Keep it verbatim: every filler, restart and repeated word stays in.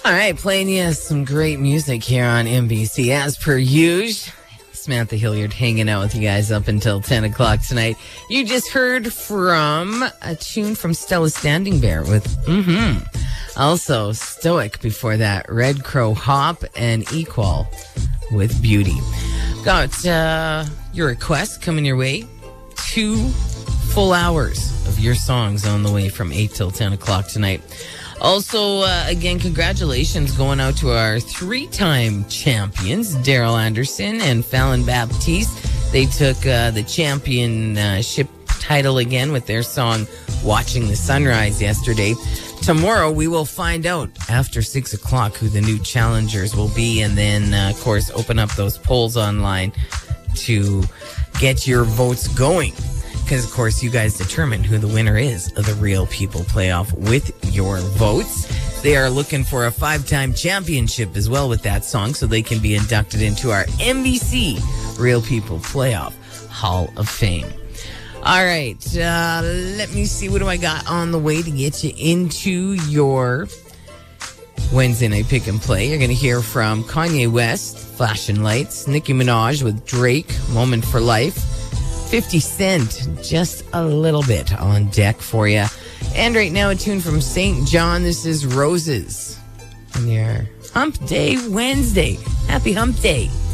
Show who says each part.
Speaker 1: All right, playing you some great music here on N B C. As per usual, Samantha Hilliard hanging out with you guys up until ten o'clock tonight. You just heard from a tune from Stella Standing Bear with mm-hmm. Also, Stoic before that, Red Crow Hop, and Equal with Beauty. Got uh, your request coming your way. Two full hours of your songs on the way from eight till ten o'clock tonight. Also, uh, again, congratulations going out to our three-time champions, Daryl Anderson and Fallon Baptiste. They took uh, the championship title again with their song Watching the Sunrise yesterday. Tomorrow, we will find out after six o'clock who the new challengers will be, and then, uh, of course, open up those polls online to get your votes going. Because, of course, you guys determine who the winner is of the Real People Playoff with your votes. They are looking for a five-time championship as well with that song, so they can be inducted into our N B C Real People Playoff Hall of Fame. All right, uh, let me see. What do I got on the way to get you into your Wednesday night pick and play? You're going to hear from Kanye West, Flashing Lights, Nicki Minaj with Drake, Moment for Life, fifty Cent, just a little bit on deck for you. And right now, a tune from Saint John. This is Roses on your Hump Day Wednesday. Happy Hump Day.